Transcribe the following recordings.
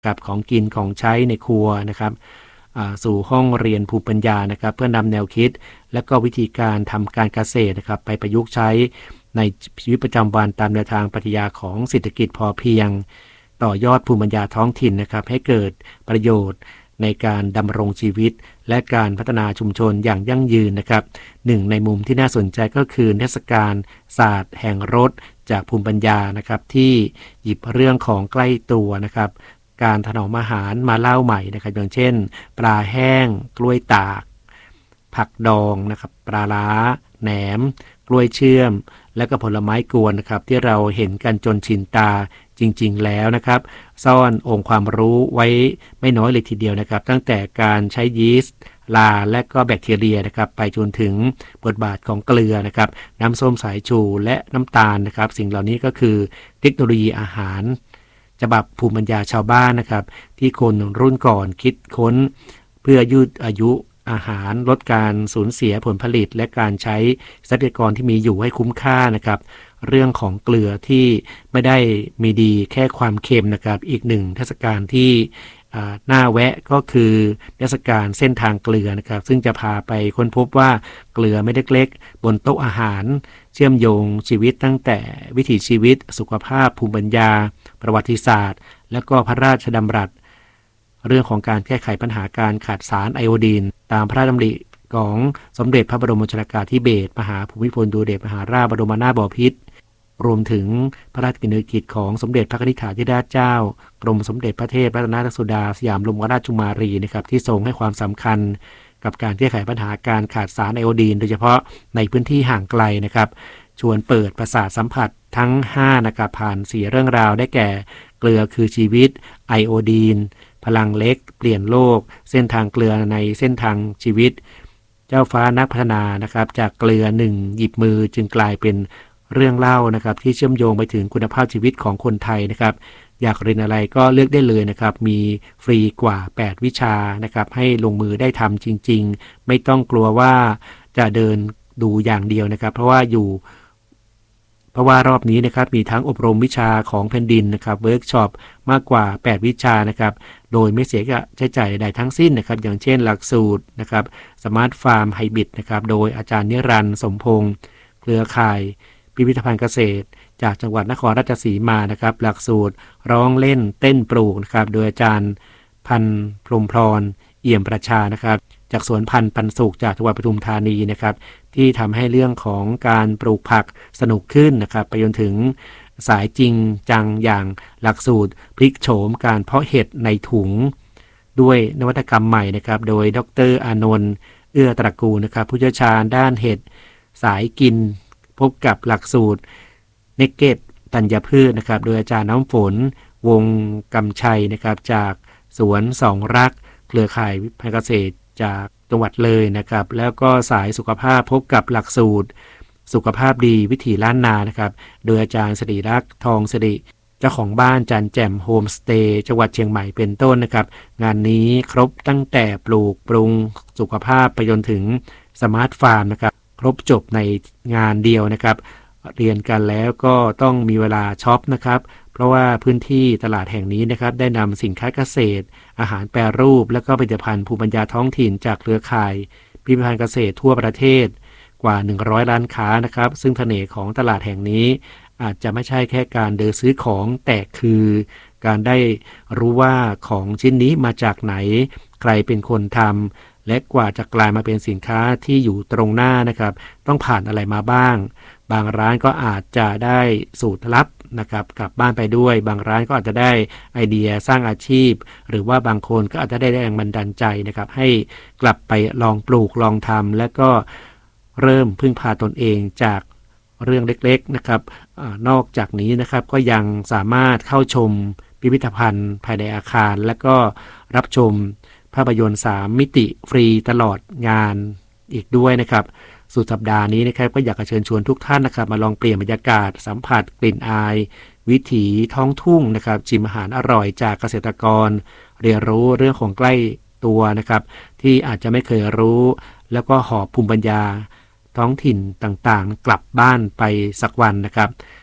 กับของกินของใช้ในครัวนะครับสู่ห้องเรียนภูมิปัญญานะครับเพื่อนำแนวคิดและก็วิธีการทำการเกษตรนะครับไปประยุกต์ใช้ในชีวิตประจำวันตามแนวทางปรัชญาของเศรษฐกิจพอเพียงต่อยอดภูมิปัญญาท้องถิ่นนะครับให้เกิดประโยชน์ในการดำรงชีวิตและการพัฒนาชุมชนอย่างยั่งยืนนะครับหนึ่งในมุมที่น่าสนใจก็คือเทศกาลศาสตร์แห่งรสจากภูมิปัญญานะครับที่หยิบเรื่องของใกล้ตัวนะครับการถนอมอาหารมาเล่าใหม่นะครับอย่างเช่นปลาแห้งกล้วยตากผักดองนะครับปลาล้าแหนมกล้วยเชื่อมและก็ผลไม้กวนนะครับที่เราเห็นกันจนชินตาจริงๆแล้วนะครับซ่อนองค์ความรู้ไว้ไม่น้อยเลยทีเดียวนะครับตั้งแต่การใช้ยีสต์ลาและก็แบคทีเรียนะครับไปจนถึงบทบาทของเกลือนะครับน้ำส้มสายชูและน้ำตาลนะครับสิ่งเหล่านี้ก็คือเทคโนโลยีอาหารฉบับภูมิปัญญาชาวบ้านนะครับที่คนรุ่นก่อนคิดค้นเพื่อยืดอายุอาหารลดการสูญเสียผลผลิตและการใช้ทรัพยากรที่มีอยู่ให้คุ้มค่านะครับเรื่องของเกลือที่ไม่ได้มีดีแค่ความเค็มนะครับอีกหนึ่งเทศกาลที่น่าแวะก็คือเทศกาลเส้นทางเกลือนะครับซึ่งจะพาไปค้นพบว่าเกลือไม่เล็กๆบนโต๊ะอาหารเชื่อมโยงชีวิตตั้งแต่วิถีชีวิตสุขภาพภูมิปัญญาประวัติศาสตร์และก็พระราชดำรัสเรื่องของการแก้ไขปัญหาการขาดสารไอโอดีนตามพระราชดำริของสมเด็จพระบรมชนกาธิเบศรมหาภูมิพลอดุลยเดชมหาราชบรมนาถบพิตรรวมถึงพระราชกฤษฎีกาของสมเด็จพระนิธิถาธิราชเจ้ากรมสมเด็จพระเทพรัตนราชสุดาสยามบรมราชกุมารีนะครับที่ทรงให้ความสำคัญกับการแก้ไขปัญหาการขาดสารไอโอดีนโดยเฉพาะในพื้นที่ห่างไกลนะครับชวนเปิดประสาทสัมผัสทั้ง5นะครับผ่าน4เรื่องราวได้แก่เกลือคือชีวิตไอโอดีนพลังเล็กเปลี่ยนโลกเส้นทางเกลือในเส้นทางชีวิตเจ้าฟ้านักพัฒนานะครับจากเกลือ1หยิบมือจึงกลายเป็นเรื่องเล่านะครับที่เชื่อมโยงไปถึงคุณภาพชีวิตของคนไทยนะครับอยากเรียนอะไรก็เลือกได้เลยนะครับมีฟรีกว่า8วิชานะครับให้ลงมือได้ทำจริงๆไม่ต้องกลัวว่าจะเดินดูอย่างเดียวนะครับเพราะว่ารอบนี้นะครับมีทั้งอบรมวิชาของแผ่นดินนะครับเวิร์กช็อปมากกว่า8วิชานะครับโดยไม่เสียค่าใช้จ่ายใดทั้งสิ้นนะครับอย่างเช่นหลักสูตรนะครับสมาร์ทฟาร์มไฮบริดนะครับโดยอาจารย์นิรันดร์สมพงษ์เครือข่ายพิพิธภัณฑ์เกษตรจากจังหวัดนครราชสีมานะครับหลักสูตรร้องเล่นเต้นปลูกนะครับโดยอาจารย์พันธุ์พรหมพรเอี่ยมประชานะครับจากสวนพันธุ์ปันสุขจากจังหวัดปทุมธานีนะครับที่ทำให้เรื่องของการปลูกผักสนุกขึ้นนะครับไปจนถึงสายจริงจังอย่างหลักสูตรพลิกโฉมการเพาะเห็ดในถุงด้วยนวัตกรรมใหม่นะครับโดยดร.อานนท์เอื้อตระกูลนะครับผู้เชี่ยวชาญด้านเห็ดสายกินพบกับหลักสูตรเนกเก็ตธัญพืชนะครับโดยอาจารย์น้ำฝนวงกำชัยนะครับจากสวนสองรักเครือข่ายพันธุ์เกษตรจากจังหวัดเลยนะครับแล้วก็สายสุขภาพพบกับหลักสูตรสุขภาพดีวิถีล้านนานะครับโดยอาจารย์สิริรักษ์ทองสิริเจ้าของบ้านจันแจ่มโฮมสเตย์จังหวัดเชียงใหม่เป็นต้นนะครับงานนี้ครบตั้งแต่ปลูกปรุงสุขภาพไปจนถึงสมาร์ทฟาร์มนะครับครบจบในงานเดียวนะครับเรียนกันแล้วก็ต้องมีเวลาช็อปนะครับเพราะว่าพื้นที่ตลาดแห่งนี้นะครับได้นำสินค้าเกษตรอาหารแปรรูปและก็ผลิตภัณฑ์ภูมิปัญญาท้องถิ่นจากเครือข่ายพิพิธภัณฑ์เกษตรทั่วประเทศกว่า100ร้านค้านะครับซึ่งเสน่ห์ของตลาดแห่งนี้อาจจะไม่ใช่แค่การเดินซื้อของแต่คือการได้รู้ว่าของชิ้นนี้มาจากไหนใครเป็นคนทำและกว่าจะกลายมาเป็นสินค้าที่อยู่ตรงหน้านะครับต้องผ่านอะไรมาบ้างบางร้านก็อาจจะได้สูตรลับนะครับกลับบ้านไปด้วยบางร้านก็อาจจะได้ไอเดียสร้างอาชีพหรือว่าบางคนก็อาจจะได้แรงบันดาลใจนะครับให้กลับไปลองปลูกลองทำและก็เริ่มพึ่งพาตนเองจากเรื่องเล็กๆนะครับนอกจากนี้นะครับก็ยังสามารถเข้าชมพิพิธภัณฑ์ภายในอาคารและก็รับชมภาพยนตร์3มิติฟรีตลอดงานอีกด้วยนะครับสุดสัปดาห์นี้นะครับก็อยากจะเชิญชวนทุกท่านนะครับมาลองเปลี่ยนบรรยากาศสัมผัสกลิ่นอายวิถีท้องทุ่งนะครับชิมอาหารอร่อยจากเกษตรกรเรียนรู้เรื่องของใกล้ตัวนะครับที่อาจจะไม่เคยรู้แล้วก็หอบภูมิปัญญาท้องถิ่นต่างๆกลับบ้านไปสักวันนะครับ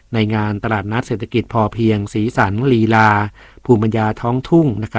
ในงานตลาดนัดเศรษฐกิจพอเพียงสีสันลีลาภูมิปัญญาท้องทุ่งนะครับ